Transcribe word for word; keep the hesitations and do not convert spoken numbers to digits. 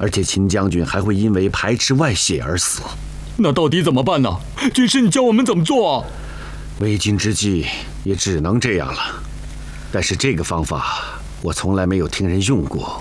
而且秦将军还会因为排斥外血而死。 那到底怎么办呢？军师，你教我们怎么做啊？ 为今之计，也只能这样了。但是这个方法我从来没有听人用过，